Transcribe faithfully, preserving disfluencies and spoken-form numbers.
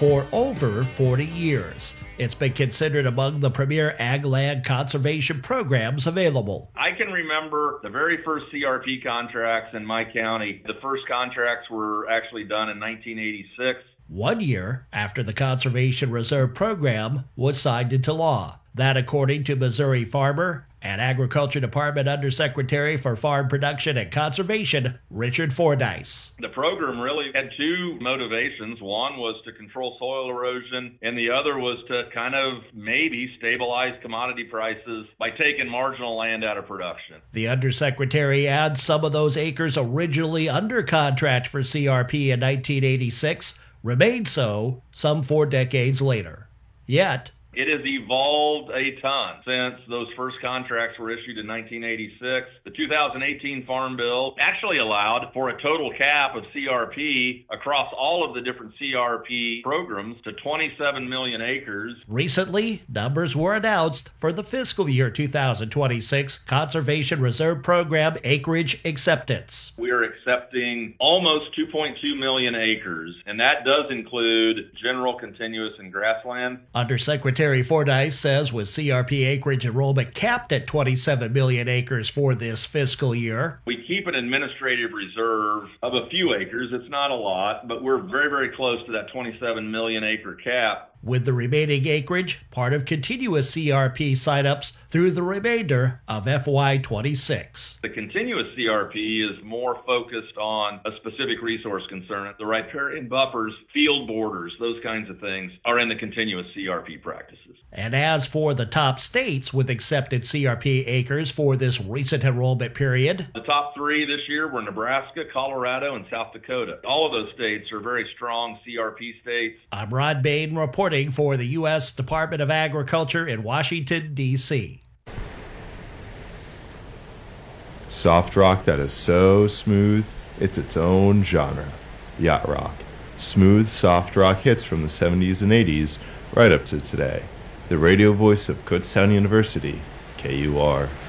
for over forty years. It's been considered among the premier ag land conservation programs available. I can remember the very first C R P contracts in my county. The first contracts were actually done in nineteen eighty-six. One year after the Conservation Reserve Program was signed into law. That, according to Missouri farmer and Agriculture Department Undersecretary for Farm Production and Conservation, Richard Fordyce. The program really had two motivations. One was to control soil erosion, and the other was to kind of maybe stabilize commodity prices by taking marginal land out of production. The Undersecretary adds some of those acres originally under contract for C R P in nineteen eighty-six remained so some four decades later. Yet, it has evolved a ton since those first contracts were issued in nineteen eighty-six. The two thousand eighteen Farm Bill actually allowed for a total cap of C R P across all of the different C R P programs to twenty-seven million acres. Recently, numbers were announced for the fiscal year two thousand twenty-six Conservation Reserve Program acreage acceptance. We are accepting almost two point two million acres, and that does include general, continuous, and grassland. Undersecretary Secretary Fordyce says with C R P acreage enrollment capped at twenty-seven million acres for this fiscal year, we keep an administrative reserve of a few acres. It's not a lot, but we're very, very close to that twenty-seven million acre cap. With the remaining acreage part of continuous C R P signups through the remainder of F Y twenty-six. The continuous C R P is more focused on a specific resource concern. The riparian buffers, field borders, those kinds of things are in the continuous C R P practices. And as for the top states with accepted C R P acres for this recent enrollment period, the top three this year were Nebraska, Colorado, and South Dakota. All of those states are very strong C R P states. I'm Rod Bain reporting for the U S Department of Agriculture in Washington, D C Soft rock that is so smooth, it's its own genre. Yacht rock. Smooth, soft rock hits from the seventies and eighties right up to today. The radio voice of Kutztown University, K U R.